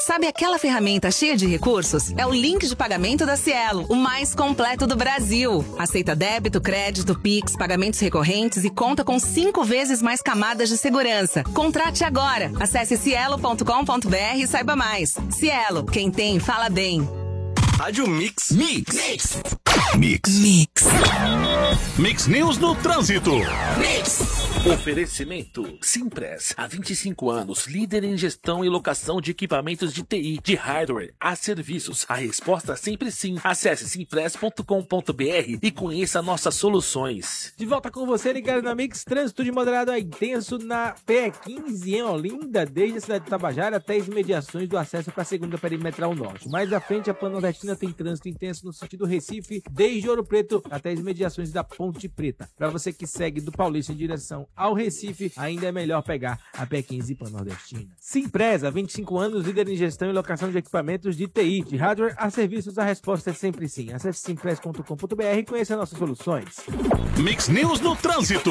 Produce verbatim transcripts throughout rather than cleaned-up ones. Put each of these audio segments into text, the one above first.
Sabe aquela ferramenta cheia de recursos? É o link de pagamento da Cielo, o mais completo do Brasil. Aceita débito, crédito, Pix, pagamentos recorrentes e conta com cinco vezes mais camadas de segurança. Contrate agora. Acesse cielo ponto com ponto br e saiba mais. Cielo, quem tem, fala bem. Rádio Mix. Mix. Mix. Mix. Mix. Mix News no trânsito. Mix. Oferecimento Simpress, há vinte e cinco anos, líder em gestão e locação de equipamentos de T I, de hardware a serviços. A resposta sempre sim. Acesse simpress ponto com ponto br e conheça nossas soluções. De volta com você, ligado na Mix. Trânsito de moderado a intenso na P E quinze em Olinda, desde a cidade de Tabajara até as imediações do acesso para a segunda perimetral norte. Mais à frente, a Pan-Nordestina tem trânsito intenso no sentido Recife, desde Ouro Preto até as imediações da Ponte Preta. Para você que segue do Paulista em direção ao Recife, ainda é melhor pegar a P E quinze Pan-Nordestina. Simpresa, vinte e cinco anos, líder em gestão e locação de equipamentos de T I, de hardware a serviços, a resposta é sempre sim. Acesse simpress ponto com ponto br e conheça nossas soluções. Mix News no trânsito.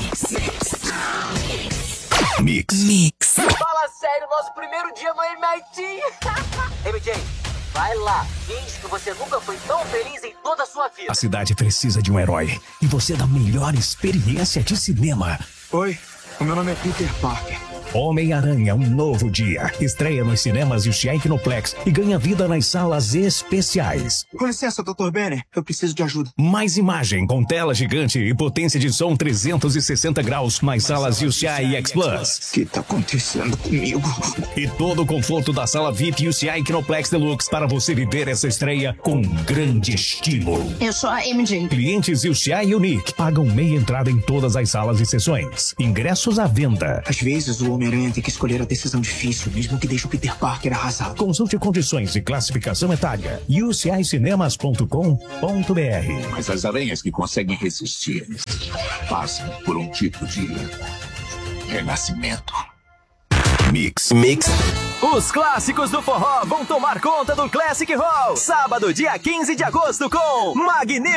Mix. Mix. Fala sério, nosso primeiro dia no M I T. M J, vai lá, finge que você nunca foi tão feliz em toda a sua vida. A cidade precisa de um herói e você dá a melhor experiência de cinema. Oi, o meu nome é Peter Parker. Homem-Aranha, um novo dia. Estreia nos cinemas e o Kinoplex e ganha vida nas salas especiais. Com licença, doutor Banner, eu preciso de ajuda. Mais imagem com tela gigante e potência de som trezentos e sessenta graus nas salas U C I X Plus. O que tá acontecendo comigo? E todo o conforto da sala V I P U C I Kinoplex Deluxe para você viver essa estreia com grande estilo. Eu sou a M J. Clientes U C I Unique pagam meia entrada em todas as salas e sessões. Ingressos à venda. Às vezes o Homem-Aranha tem que escolher a decisão difícil, mesmo que deixe o Peter Parker arrasado. Consulte condições e classificação etária. u c i cinemas ponto com ponto br. Mas as aranhas que conseguem resistir passam por um tipo de renascimento. Mix. Mix. Os clássicos do forró vão tomar conta do Classic Hall. Sábado, dia quinze de agosto, com Magnífico.